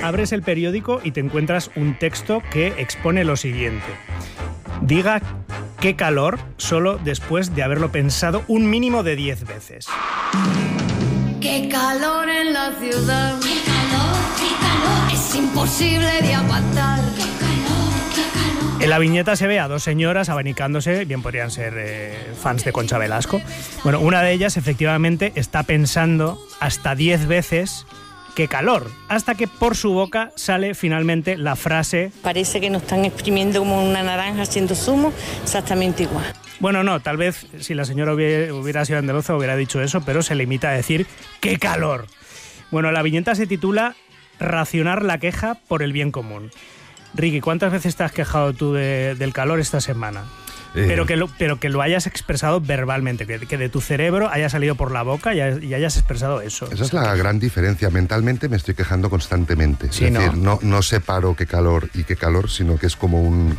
abres el periódico y te encuentras un texto que expone lo siguiente. Diga qué calor solo después de haberlo pensado un mínimo de 10 veces. Qué calor en la ciudad. Qué calor, es imposible de aguantar. Qué calor. En la viñeta se ve a dos señoras abanicándose, bien podrían ser fans de Concha Velasco. Bueno, una de ellas efectivamente está pensando hasta 10 veces qué calor, hasta que por su boca sale finalmente la frase: parece que nos están exprimiendo como una naranja haciendo zumo, exactamente igual. Bueno, no, tal vez si la señora hubiera sido andaluza hubiera dicho eso, pero se limita a decir ¡qué calor! Bueno, la viñeta se titula Racionar la queja por el bien común. Ricky, ¿cuántas veces te has quejado tú del calor esta semana? Pero que lo hayas expresado verbalmente, que de tu cerebro haya salido por la boca y hayas expresado eso. Esa es la gran diferencia. Mentalmente me estoy quejando constantemente. Sí, es decir, no separo qué calor y qué calor, sino que es como un...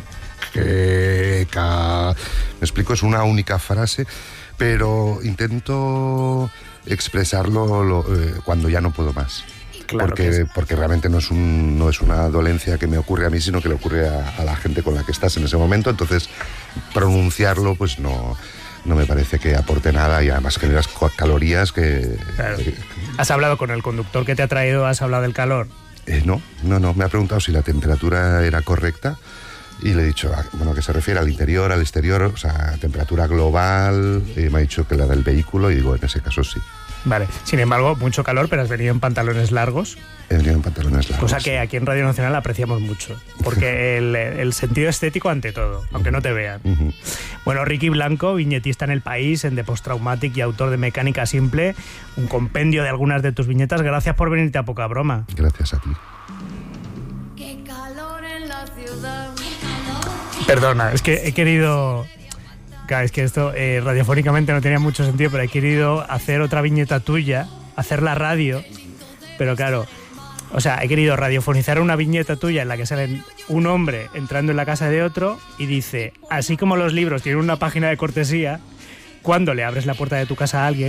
Me explico, es una única frase, pero intento expresarlo cuando ya no puedo más. Claro porque realmente no es una dolencia que me ocurre a mí, sino que le ocurre a la gente con la que estás en ese momento. Entonces, pronunciarlo pues no me parece que aporte nada, y además generas calorías que... Claro. ¿Has hablado con el conductor que te ha traído? ¿Has hablado del calor? No. Me ha preguntado si la temperatura era correcta y le he dicho, que se refiere al interior, al exterior, o sea, temperatura global. Me ha dicho que la del vehículo, y digo, en ese caso sí. Vale, sin embargo, mucho calor, pero has venido en pantalones largos. He venido en pantalones largos. Cosa que aquí en Radio Nacional apreciamos mucho, porque el sentido estético ante todo, aunque no te vean. Uh-huh. Bueno, Ricky Blanco, viñetista en El País, en The Post-Traumatic y autor de Mecánica Simple, un compendio de algunas de tus viñetas. Gracias por venirte a Poca Broma. Gracias a ti. Qué calor en la ciudad. Perdona, es que he querido... Claro, es que esto radiofónicamente no tenía mucho sentido, pero he querido hacer otra viñeta tuya, hacer la radio, pero claro, o sea, he querido radiofonizar una viñeta tuya en la que sale un hombre entrando en la casa de otro y dice, así como los libros tienen una página de cortesía, cuando le abres la puerta de tu casa a alguien,